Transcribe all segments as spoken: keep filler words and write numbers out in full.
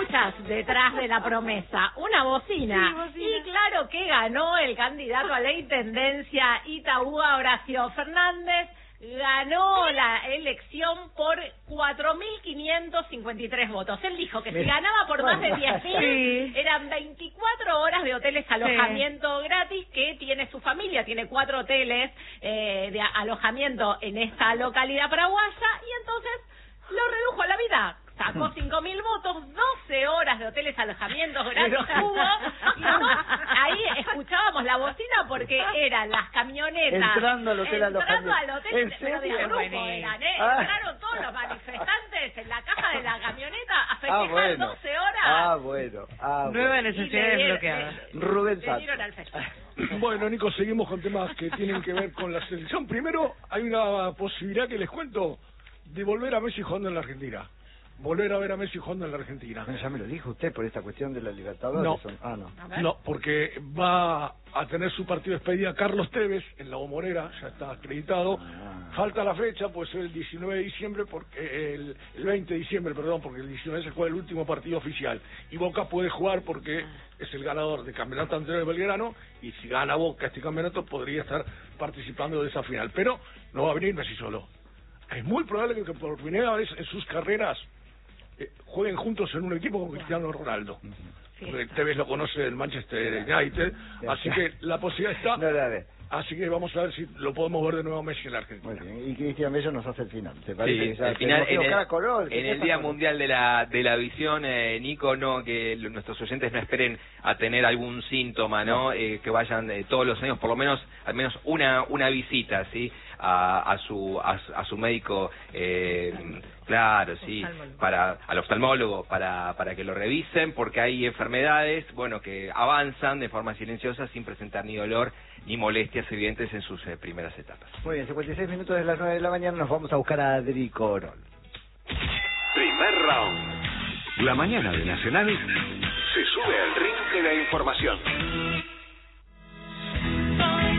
ellas detrás de la promesa? Una bocina. Sí, bocina. Y claro que ganó el candidato a la intendencia Itaúa, Horacio Fernández. Ganó la elección por cuatro mil quinientos cincuenta y tres votos. Él dijo que si ganaba por más de diez mil, sí. eran veinticuatro horas de hoteles alojamiento sí. gratis que tiene su familia. Tiene cuatro hoteles eh, de alojamiento en esta localidad paraguaya y entonces lo redujo a la vida. Sacó cinco mil votos, doce horas de hoteles alojamientos gratis hubo, y no, ahí escuchábamos la bocina porque eran las camionetas entrando al hotel entrando al hotel, ¿En pero de serio? grupo eran, ¿eh? Ah. Entraron todos los manifestantes en la caja de la camioneta a festejar Ah, bueno. doce horas. Ah, bueno. Ah, Nueva bueno. necesidad Y le desbloqueada. dieron- Rubén le Santos. dieron al festejo. Bueno, Nico, seguimos con temas que tienen que ver con la selección. Primero, hay una posibilidad que les cuento de volver a Messi jugando en la Argentina. Volver a ver a Messi jugando en la Argentina. Bueno, ya me lo dijo usted por esta cuestión de la Libertadores. No. Son- Ah, no. A ver. No, porque va a tener su partido de despedida Carlos Tevez en la Bombonera, ya está acreditado. Ah. Falta la fecha, pues el diecinueve de diciembre, porque el, el veinte de diciembre, perdón, porque el diecinueve se juega el último partido oficial. Y Boca puede jugar porque es el ganador del campeonato anterior de Belgrano, y si gana Boca este campeonato podría estar participando de esa final. Pero no va a venir Messi solo. Es muy probable que por primera vez en sus carreras eh, jueguen juntos en un equipo con Cristiano Ronaldo. Porque Tevez lo conoce del Manchester United, así que la posibilidad está. No, no, no. Así que vamos a ver si lo podemos ver de nuevo a Messi en la Muy Argentina. bien. Y Cristian Bello nos hace el final. ¿Te parece? Sí, que ya el final tenemos que en buscar el, a Colón? ¿Qué en el pasa Día con- Mundial de la de la Visión, eh, Nico, no, que lo- nuestros oyentes no esperen a tener algún síntoma, ¿no? Eh, que vayan eh, todos los años, por lo menos, al menos una una visita, ¿sí? A, a su a, su- a su médico, eh, claro, sí, para al oftalmólogo, para para que lo revisen, porque hay enfermedades, bueno, que avanzan de forma silenciosa sin presentar ni dolor ni molestias evidentes en sus eh, primeras etapas. Muy bien, cincuenta y seis minutos de las nueve de la mañana nos vamos a buscar a Adri Corol. Primer round. La mañana de Nacional se sube al ring de la información. Soy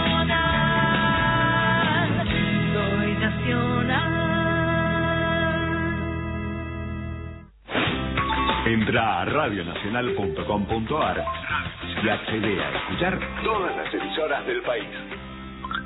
nacional, soy nacional. Entra a radio nacional punto com punto ar y accede a escuchar todas las emisoras del país.